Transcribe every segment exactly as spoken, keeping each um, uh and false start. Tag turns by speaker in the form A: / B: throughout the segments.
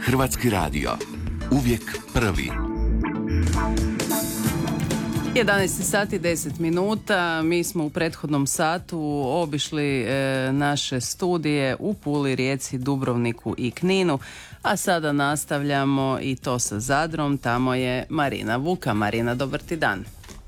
A: Hrvatski radio. Uvijek prvi.
B: jedanaest sati deset minuta. Mi smo u prethodnom satu obišli e, naše studije u Puli, Rijeci, Dubrovniku i Kninu, a sada nastavljamo i to sa Zadrom. Tamo je Marina Vuka. Marina, dobar ti dan.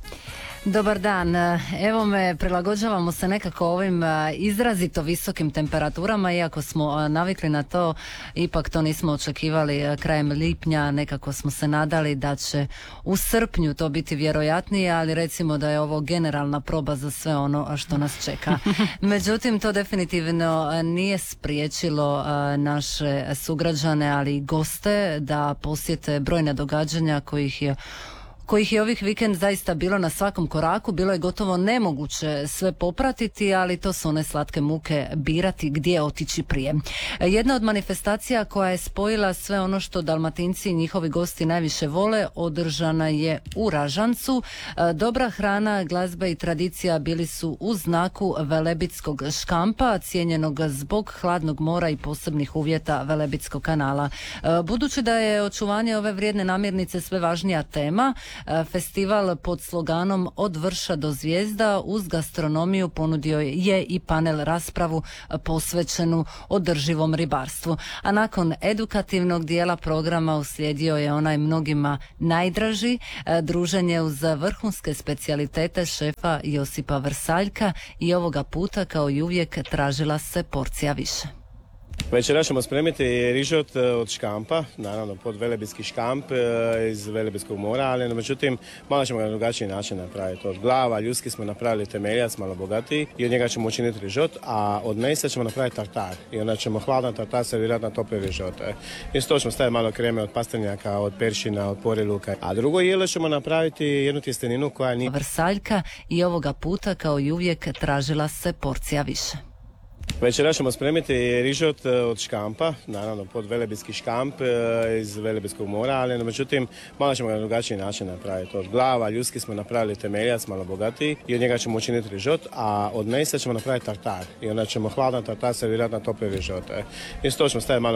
C: Dobar dan. Evo me, prilagođavamo se nekako ovim izrazito visokim temperaturama, iako smo navikli na to, ipak to nismo očekivali krajem lipnja, nekako smo se nadali da će u srpnju to biti vjerojatnije, ali recimo da je ovo generalna proba za sve ono što nas čeka. Međutim, to definitivno nije spriječilo naše sugrađane, ali i goste da posjete brojne događanja kojih je kojih je ovih vikend zaista bilo na svakom koraku. Bilo je gotovo nemoguće sve popratiti, ali to su one slatke muke birati gdje otići prije. Jedna od manifestacija koja je spojila sve ono što Dalmatinci i njihovi gosti najviše vole održana je u Ražancu. Dobra hrana, glazba i tradicija bili su u znaku velebitskog škampa, cijenjenog zbog hladnog mora i posebnih uvjeta Velebitskog kanala. Budući da je očuvanje ove vrijedne namirnice sve važnija tema, festival pod sloganom Od vrša do zvijezda uz gastronomiju ponudio je i panel raspravu posvećenu održivom ribarstvu. A nakon edukativnog dijela programa uslijedio je onaj mnogima najdraži, druženje uz vrhunske specijalitete šefa Josipa Vrsaljka, i ovoga puta kao i uvijek tražila se porcija više.
D: Večeras ćemo spremiti rižot od škampa, naravno pod velebitski škamp iz Velebitskog mora, ali međutim malo ćemo ga na drugačiji način napraviti. Od glava ljudski smo napravili temeljac, malo bogatiji, i od njega ćemo učiniti rižot, a od mesa ćemo napraviti tartar. I onda ćemo hladan tartar servirati na tople rižote. Isto to ćemo staviti malo kreme od pastrnjaka, od peršina, od poreluka. A drugo jelo ćemo napraviti jednu tjesteninu koja nije...
C: Vrsaljka, i ovoga puta kao i uvijek tražila se porcija više.
D: Večeras ćemo spremiti rižot od škampa, naravno pod velebitski škamp iz Velebitskog mora, ali međutim malo ćemo ga na drugačiji način napraviti. Od glava ljudski smo napravili temeljac, malo bogatiji, i od njega ćemo učiniti rižot, a od mesa ćemo napraviti tartar. I onda ćemo hladan tartar servirati na tople rižote. Isto to ćemo staviti malo